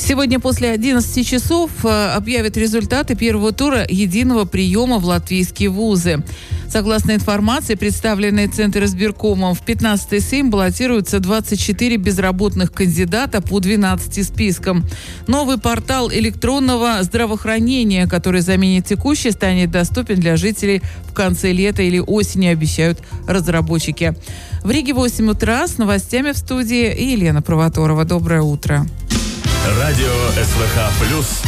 Сегодня после 11 часов объявят результаты первого тура единого приема в латвийские вузы. Согласно информации, представленной Центризбиркомом, в 15-й Сейм баллотируются 24 безработных кандидата по 12 спискам. Новый портал электронного здравоохранения, который заменит текущий, станет доступен для жителей в конце лета или осени, обещают разработчики. В Риге 8 утра с новостями в студии Елена Провоторова. Доброе утро. Радио СВХ+.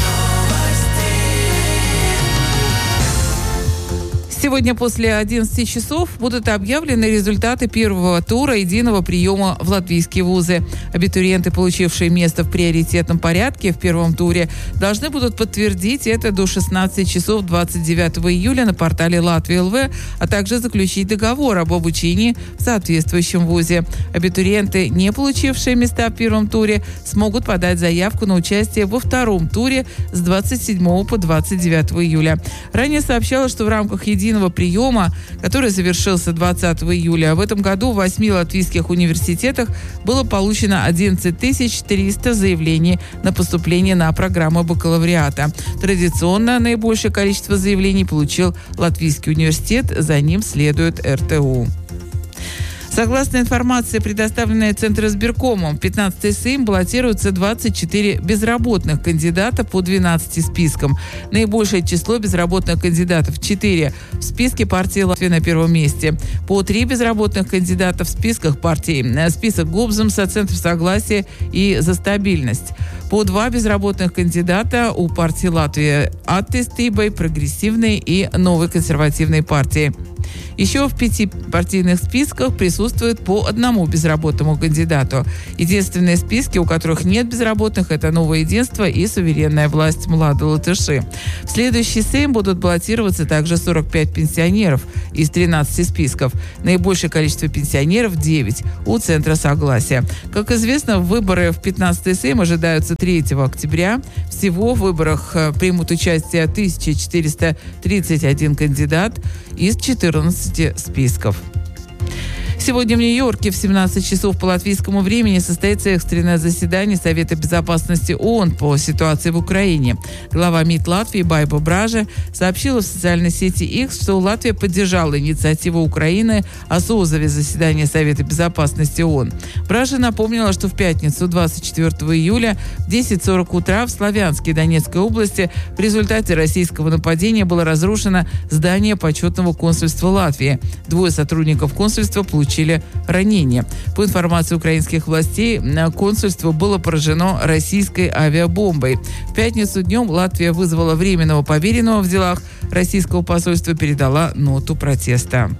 Сегодня после 11 часов будут объявлены результаты первого тура единого приема в латвийские вузы. Абитуриенты, получившие место в приоритетном порядке в первом туре, должны будут подтвердить это до 16 часов 29 июля на портале Латвия ЛВ, а также заключить договор об обучении в соответствующем вузе. Абитуриенты, не получившие места в первом туре, смогут подать заявку на участие во втором туре с 27 по 29 июля. Ранее сообщалось, что в рамках единого приема, который завершился 20 июля, в этом году в 8 латвийских университетах было получено 11 300 заявлений на поступление на программу бакалавриата. Традиционно наибольшее количество заявлений получил Латвийский университет, за ним следует РТУ. Согласно информации, предоставленной Центризбиркомом, в 15-й Сейм баллотируются 24 безработных кандидата по 12 спискам. Наибольшее число безработных кандидатов – 4 в списке партии «Латвия» на первом месте. По 3 безработных кандидата в списках партий. Список Гобземса, Центр согласия и «За стабильность». По 2 безработных кандидата у партии «Латвия» Аттестибой, прогрессивной и новой консервативной партии. Еще в 5 партийных списках присутствует по 1 безработному кандидату. Единственные списки, у которых нет безработных, это «Новое единство» и «Суверенная власть Младо латыши». В следующий Сейм будут баллотироваться также 45 пенсионеров из 13 списков. Наибольшее количество пенсионеров – 9 у Центра согласия. Как известно, выборы в 15-й Сейм ожидаются 3 октября. Всего в выборах примут участие 1431 кандидат из 14 списков. Сегодня в Нью-Йорке в 17 часов по латвийскому времени состоится экстренное заседание Совета безопасности ООН по ситуации в Украине. Глава МИД Латвии Байба Бража сообщила в социальной сети X, что Латвия поддержала инициативу Украины о созыве заседания Совета безопасности ООН. Бража напомнила, что в пятницу 24 июля в 10:40 утра в Славянске Донецкой области в результате российского нападения было разрушено здание почетного консульства Латвии. 2 сотрудников консульства получили ранения. По информации украинских властей, консульство было поражено российской авиабомбой. В пятницу днем Латвия вызвала временного поверенного в делах российского посольства, передала ноту протеста.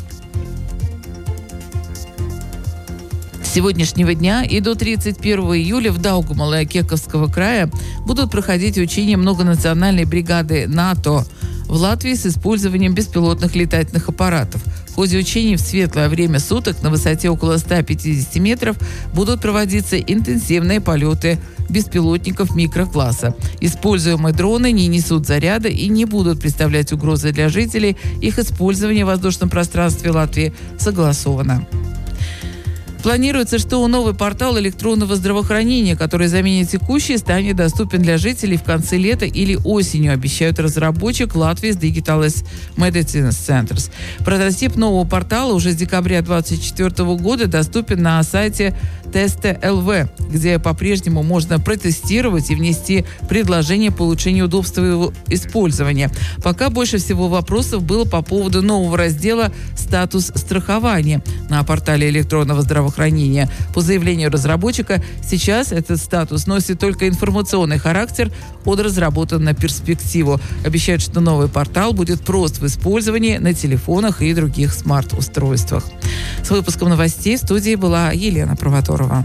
С сегодняшнего дня и до 31 июля в Даугавпилсе и Кековского края будут проходить учения многонациональной бригады НАТО в Латвии с использованием беспилотных летательных аппаратов. В ходе учений в светлое время суток на высоте около 150 метров будут проводиться интенсивные полеты беспилотников микрокласса. Используемые дроны не несут заряда и не будут представлять угрозы для жителей. Их использование в воздушном пространстве Латвии согласовано. Планируется, что новый портал электронного здравоохранения, который заменит текущий, станет доступен для жителей в конце лета или осенью, обещают разработчик Latvia's Digital Medicine Centers. Прототип нового портала уже с декабря 2024 года доступен на сайте Теста ЛВ, где по-прежнему можно протестировать и внести предложение по улучшению удобства его использования. Пока больше всего вопросов было по поводу нового раздела «Статус страхования» на портале электронного здравоохранения. По заявлению разработчика, сейчас этот статус носит только информационный характер, он разработан на перспективу. Обещают, что новый портал будет прост в использовании на телефонах и других смарт-устройствах. С выпуском новостей в студии была Елена Провоторова.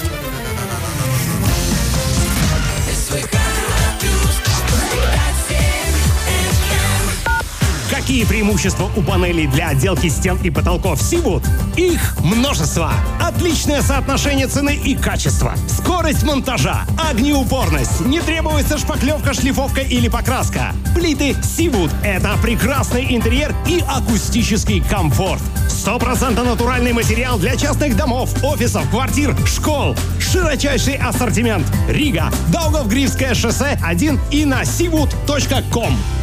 Какие преимущества у панелей для отделки стен и потолков Seawood? Их множество. Отличное соотношение цены и качества. Скорость монтажа, огнеупорность. Не требуется шпаклевка, шлифовка или покраска. Плиты Seawood – это прекрасный интерьер и акустический комфорт. 100% натуральный материал для частных домов, офисов, квартир, школ. Широчайший ассортимент. Рига, Даугавгрифское шоссе 1 и на seawood.com.